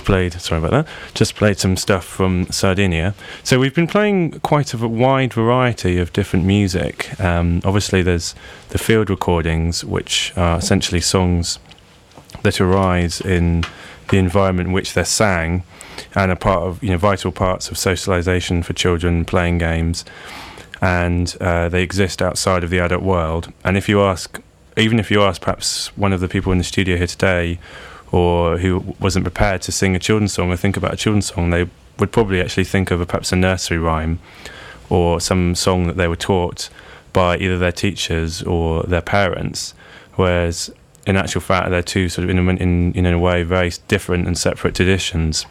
Just played some stuff from Sardinia. So we've been playing quite a wide variety of different music. Obviously, there's the field recordings, which are essentially songs that arise in the environment in which they're sang, and are part of vital parts of socialisation for children playing games, and they exist outside of the adult world. And even if you ask perhaps one of the people in the studio here today, or who wasn't prepared to sing a children's song or think about a children's song, they would probably actually think of perhaps a nursery rhyme or some song that they were taught by either their teachers or their parents, whereas in actual fact they're two sort of in a way very different and separate traditions.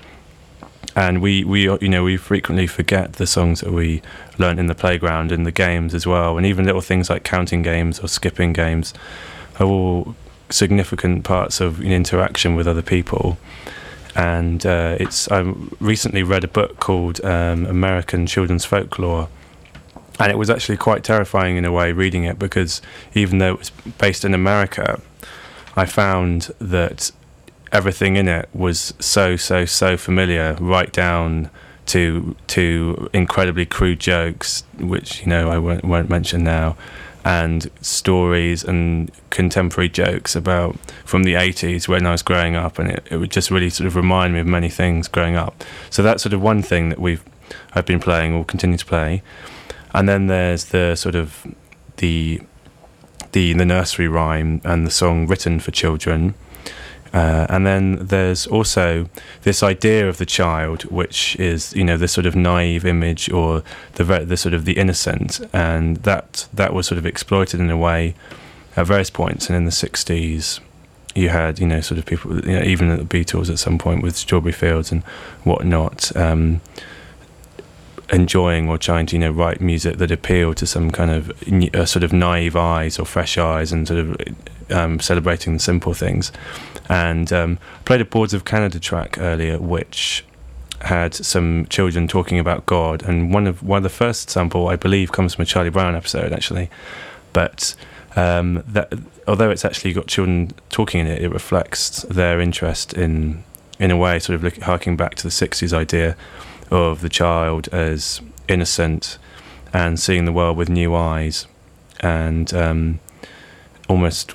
And we frequently forget the songs that we learnt in the playground and the games as well, and even little things like counting games or skipping games are all significant parts of interaction with other people. And I recently read a book called American Children's Folklore, and it was actually quite terrifying in a way reading it, because even though it was based in America, I found that everything in it was so familiar, right down to incredibly crude jokes, which I won't mention now, and stories and contemporary jokes from the 80s when I was growing up, and it would just really sort of remind me of many things growing up. So that's sort of one thing that I've been playing or continue to play. And then there's the sort of the nursery rhyme and the song written for children. And then there's also this idea of the child, which is the sort of naive image, or the sort of the innocent, and that was sort of exploited in a way at various points. And in the 60s you had sort of people, even at the Beatles at some point with Strawberry Fields and whatnot, enjoying or trying to write music that appealed to some kind of sort of naive eyes or fresh eyes, and sort of celebrating the simple things. And played a Boards of Canada track earlier, which had some children talking about God, and one of the first sample, I believe, comes from a Charlie Brown episode actually. But that, although it's actually got children talking in it, it reflects their interest in a way, sort of harking back to the 60s idea of the child as innocent and seeing the world with new eyes, and almost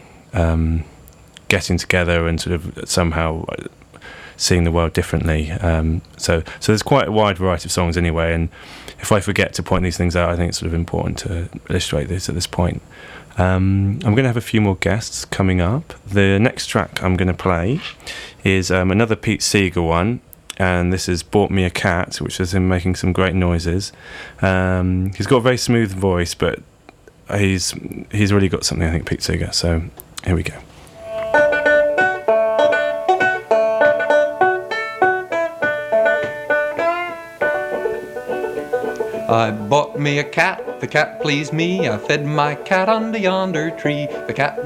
getting together and sort of somehow seeing the world differently. So there's quite a wide variety of songs anyway, and if I forget to point these things out, I think it's sort of important to illustrate this at this point. I'm going to have a few more guests coming up. The next track I'm going to play is another Pete Seeger one, and this is Bought Me a Cat, which has him making some great noises. He's got a very smooth voice, but he's really got something, I think, Pete Seeger. So here we go. I bought me a cat, the cat pleased me. I fed my cat under yonder tree. The cat